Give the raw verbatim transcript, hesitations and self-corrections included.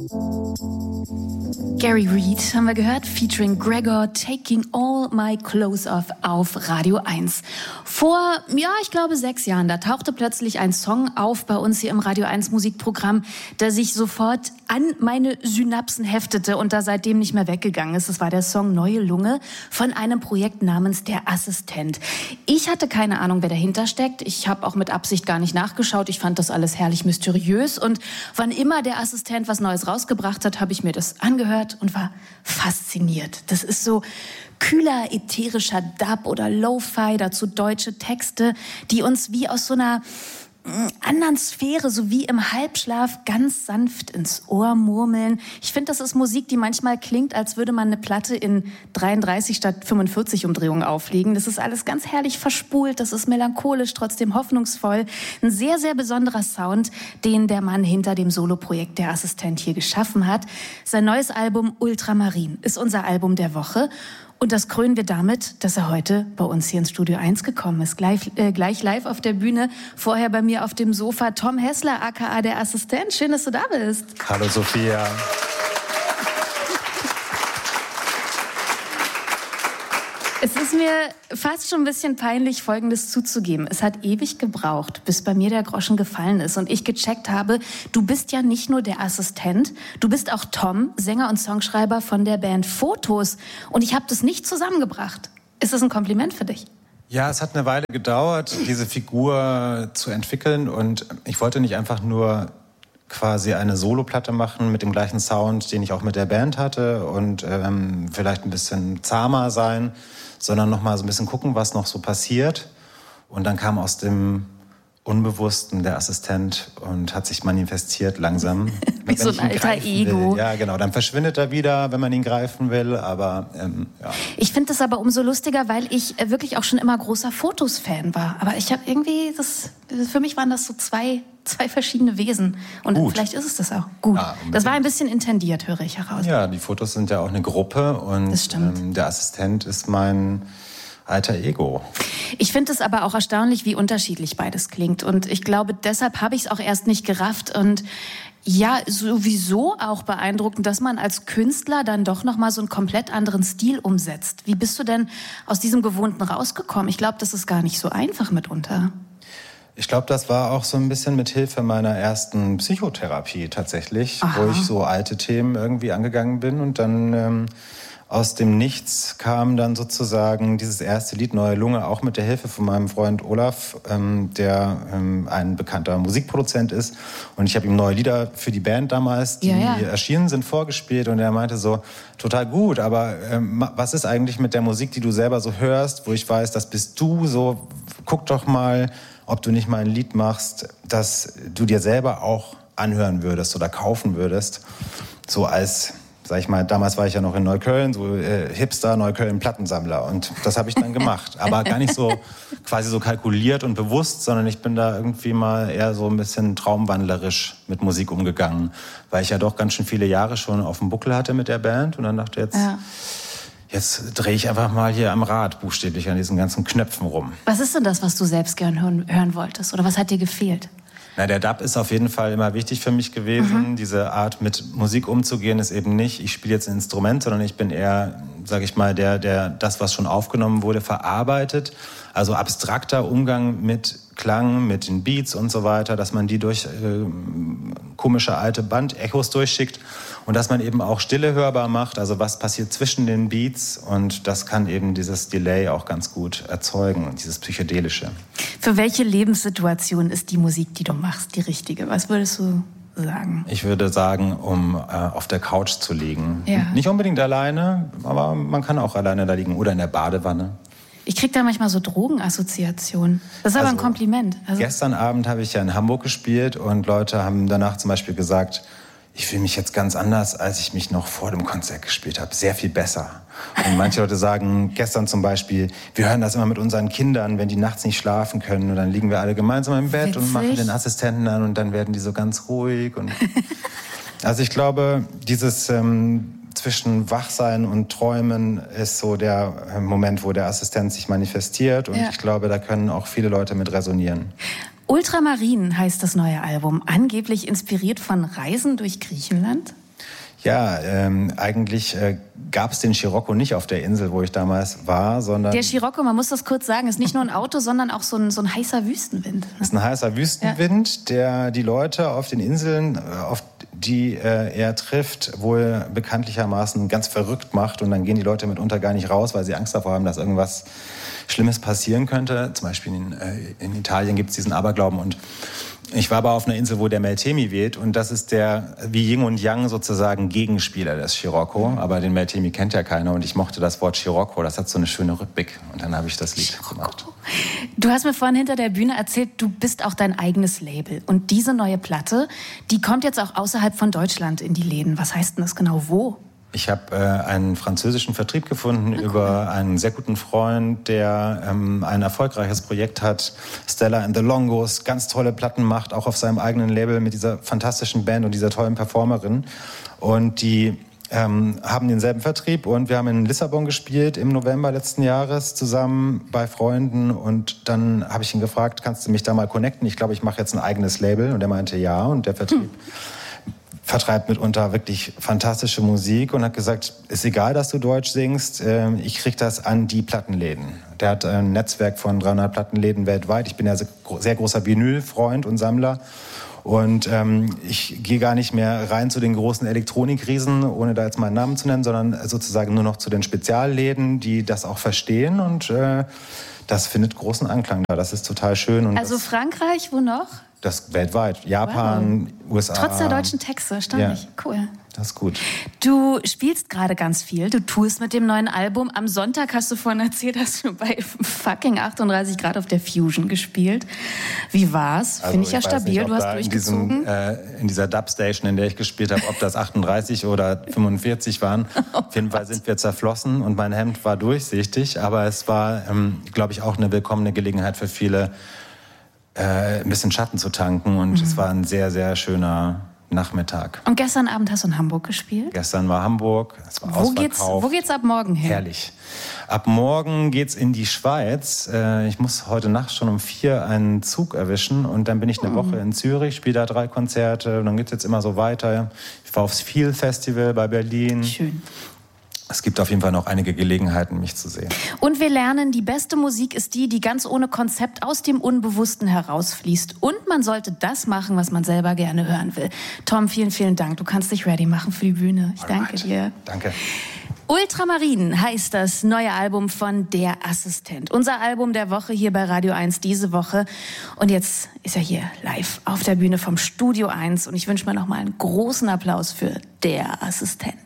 Gary Reed haben wir gehört, featuring Gregor, Taking All My Clothes Off auf Radio eins. Vor, ja, ich glaube sechs Jahren, da tauchte plötzlich ein Song auf bei uns hier im Radio eins Musikprogramm, der sich sofort an meine Synapsen heftete und da seitdem nicht mehr weggegangen ist. Das war der Song Neue Lunge von einem Projekt namens Der Assistent. Ich hatte keine Ahnung, wer dahinter steckt. Ich habe auch mit Absicht gar nicht nachgeschaut. Ich fand das alles herrlich mysteriös und wann immer der Assistent was Neues rausgebracht hat, habe ich mir das angehört und war fasziniert. Das ist so kühler, ätherischer Dub oder Lo-Fi, dazu deutsche Texte, die uns wie aus so einer anderen Sphäre, so wie im Halbschlaf, ganz sanft ins Ohr murmeln. Ich finde, das ist Musik, die manchmal klingt, als würde man eine Platte in dreiunddreißig statt fünfundvierzig Umdrehungen auflegen. Das ist alles ganz herrlich verspult, das ist melancholisch, trotzdem hoffnungsvoll. Ein sehr, sehr besonderer Sound, den der Mann hinter dem Soloprojekt Der Assistent hier geschaffen hat. Sein neues Album Ultramarin ist unser Album der Woche. Und das krönen wir damit, dass er heute bei uns hier ins Studio eins gekommen ist. Gleich, äh, gleich live auf der Bühne, vorher bei mir auf dem Sofa Tom Hessler, aka Der Assistent. Schön, dass du da bist. Hallo Sophia. Es ist mir fast schon ein bisschen peinlich, Folgendes zuzugeben. Es hat ewig gebraucht, bis bei mir der Groschen gefallen ist und ich gecheckt habe, du bist ja nicht nur der Assistent, du bist auch Tom, Sänger und Songschreiber von der Band Fotos. Und ich habe das nicht zusammengebracht. Ist das ein Kompliment für dich? Ja, es hat eine Weile gedauert, diese Figur zu entwickeln. Und ich wollte nicht einfach nur quasi eine Soloplatte machen mit dem gleichen Sound, den ich auch mit der Band hatte und ähm, vielleicht ein bisschen zahmer sein, sondern noch mal so ein bisschen gucken, was noch so passiert. Und dann kam aus dem Unbewussten der Assistent und hat sich manifestiert langsam. Wie so ein alter Ego. Will. Ja, genau. Dann verschwindet er wieder, wenn man ihn greifen will. Aber ähm, ja. Ich finde das aber umso lustiger, weil ich wirklich auch schon immer großer Fotos-Fan war. Aber ich habe irgendwie das. Für mich waren das so zwei. Zwei verschiedene Wesen. Und Gut. vielleicht ist es das auch. Gut. Ja, das war ein bisschen intendiert, höre ich heraus. Ja, die Fotos sind ja auch eine Gruppe. Und das stimmt. Ähm, der Assistent ist mein alter Ego. Ich finde es aber auch erstaunlich, wie unterschiedlich beides klingt. Und ich glaube, deshalb habe ich es auch erst nicht gerafft. Und ja, sowieso auch beeindruckend, dass man als Künstler dann doch noch mal so einen komplett anderen Stil umsetzt. Wie bist du denn aus diesem Gewohnten rausgekommen? Ich glaube, das ist gar nicht so einfach mitunter. Ich glaube, das war auch so ein bisschen mit Hilfe meiner ersten Psychotherapie tatsächlich, Aha. wo ich so alte Themen irgendwie angegangen bin und dann ähm, aus dem Nichts kam dann sozusagen dieses erste Lied Neue Lunge, auch mit der Hilfe von meinem Freund Olaf, ähm, der ähm, ein bekannter Musikproduzent ist. Und ich habe ihm neue Lieder für die Band damals, die ja, ja. erschienen sind, vorgespielt. Und er meinte so, total gut, aber ähm, was ist eigentlich mit der Musik, die du selber so hörst, wo ich weiß, das bist du, so guck doch mal, ob du nicht mal ein Lied machst, das du dir selber auch anhören würdest oder kaufen würdest. So als, sag ich mal, damals war ich ja noch in Neukölln, so äh, Hipster, Neukölln-Plattensammler. Und das habe ich dann gemacht. Aber gar nicht so quasi so kalkuliert und bewusst, sondern ich bin da irgendwie mal eher so ein bisschen traumwandlerisch mit Musik umgegangen. Weil ich ja doch ganz schön viele Jahre schon auf dem Buckel hatte mit der Band. Und dann dachte ich jetzt... Ja. Jetzt drehe ich einfach mal hier am Rad buchstäblich an diesen ganzen Knöpfen rum. Was ist denn das, was du selbst gern hören, hören wolltest? Oder was hat dir gefehlt? Na, der Dub ist auf jeden Fall immer wichtig für mich gewesen. Mhm. Diese Art, mit Musik umzugehen, ist eben nicht, ich spiele jetzt ein Instrument, sondern ich bin eher, sage ich mal, der, der das, was schon aufgenommen wurde, verarbeitet. Also abstrakter Umgang mit Klang, mit den Beats und so weiter, dass man die durch äh, komische alte Bandechos durchschickt und dass man eben auch Stille hörbar macht, also was passiert zwischen den Beats, und das kann eben dieses Delay auch ganz gut erzeugen, dieses Psychedelische. Für welche Lebenssituation ist die Musik, die du machst, die richtige? Was würdest du sagen? Ich würde sagen, um äh, auf der Couch zu liegen. Ja. Nicht unbedingt alleine, aber man kann auch alleine da liegen oder in der Badewanne. Ich kriege da manchmal so Drogenassoziationen. Das ist also, aber ein Kompliment. Also gestern Abend habe ich ja in Hamburg gespielt und Leute haben danach zum Beispiel gesagt, ich fühle mich jetzt ganz anders, als ich mich noch vor dem Konzert gespielt habe. Sehr viel besser. Und manche Leute sagen, gestern zum Beispiel, wir hören das immer mit unseren Kindern, wenn die nachts nicht schlafen können. Und dann liegen wir alle gemeinsam im Bett Witzig. und machen den Assistenten an und dann werden die so ganz ruhig. Und also ich glaube, dieses... Ähm, zwischen Wachsein und Träumen ist so der Moment, wo der Assistent sich manifestiert. Und ja. ich glaube, da können auch viele Leute mit resonieren. Ultramarin heißt das neue Album. Angeblich inspiriert von Reisen durch Griechenland? Ja, ähm, eigentlich äh, gab es den Scirocco nicht auf der Insel, wo ich damals war, sondern... Der Scirocco, man muss das kurz sagen, ist nicht nur ein Auto, sondern auch so ein, so ein heißer Wüstenwind. Ne? Ist ein heißer Wüstenwind, ja. der die Leute auf den Inseln, auf die äh, er trifft, wohl bekanntlichermaßen ganz verrückt macht. Und dann gehen die Leute mitunter gar nicht raus, weil sie Angst davor haben, dass irgendwas Schlimmes passieren könnte. Zum Beispiel in, äh, in Italien gibt es diesen Aberglauben. Und ich war aber auf einer Insel, wo der Meltemi weht, und das ist der, wie Yin und Yang sozusagen, Gegenspieler des Scirocco. Aber den Meltemi kennt ja keiner, und ich mochte das Wort Scirocco, das hat so eine schöne Rhythmik, und dann habe ich das Lied Scirocco gemacht. Du hast mir vorhin hinter der Bühne erzählt, du bist auch dein eigenes Label, und diese neue Platte, die kommt jetzt auch außerhalb von Deutschland in die Läden. Was heißt denn das genau, wo? Ich habe äh, einen französischen Vertrieb gefunden okay. über einen sehr guten Freund, der ähm, ein erfolgreiches Projekt hat. Stella and the Longos, ganz tolle Platten macht, auch auf seinem eigenen Label mit dieser fantastischen Band und dieser tollen Performerin. Und die ähm, haben denselben Vertrieb, und wir haben in Lissabon gespielt im November letzten Jahres zusammen bei Freunden. Und dann habe ich ihn gefragt, kannst du mich da mal connecten? Ich glaube, ich mache jetzt ein eigenes Label. Und er meinte ja, und der Vertrieb... Hm. vertreibt mitunter wirklich fantastische Musik und hat gesagt, ist egal, dass du Deutsch singst, äh, ich krieg das an die Plattenläden. Der hat ein Netzwerk von dreihundert Plattenläden weltweit. Ich bin ja sehr großer Vinyl-Freund und Sammler. Und ähm, ich gehe gar nicht mehr rein zu den großen Elektronikriesen, ohne da jetzt meinen Namen zu nennen, sondern sozusagen nur noch zu den Spezialläden, die das auch verstehen. Und äh, das findet großen Anklang da. Das ist total schön. Und also Frankreich, wo noch? Das weltweit. Japan, wow. U S A. Trotz der deutschen Texte, erstaunlich. Ja, cool. Das ist gut. Du spielst gerade ganz viel. Du tourst mit dem neuen Album. Am Sonntag, hast du vorhin erzählt, hast du bei fucking achtunddreißig Grad auf der Fusion gespielt. Wie war's? Also Finde ich ja stabil. Nicht, du hast durchgezogen. In, diesem, äh, in dieser Dubstation, in der ich gespielt habe, ob das achtunddreißig oder fünfundvierzig waren. Oh, auf jeden Fall sind wir zerflossen und mein Hemd war durchsichtig. Aber es war, ähm, glaube ich, auch eine willkommene Gelegenheit für viele, äh, ein bisschen Schatten zu tanken. Und mhm. es war ein sehr, sehr schöner Nachmittag. Und gestern Abend hast du in Hamburg gespielt? Gestern war Hamburg, es war wo geht's, wo geht's ab morgen hin? Herrlich. Ab morgen geht's in die Schweiz. Ich muss heute Nacht schon um vier einen Zug erwischen und dann bin ich eine mhm. Woche in Zürich, spiele da drei Konzerte und dann geht's jetzt immer so weiter. Ich war aufs Feel Festival bei Berlin. Schön. Es gibt auf jeden Fall noch einige Gelegenheiten, mich zu sehen. Und wir lernen, die beste Musik ist die, die ganz ohne Konzept aus dem Unbewussten herausfließt. Und man sollte das machen, was man selber gerne hören will. Tom, vielen, vielen Dank. Du kannst dich ready machen für die Bühne. Ich Alright. danke dir. Danke. Ultramarin heißt das neue Album von Der Assistent. Unser Album der Woche hier bei Radio eins diese Woche. Und jetzt ist er hier live auf der Bühne vom Studio eins. Und ich wünsche mir noch mal einen großen Applaus für Der Assistent.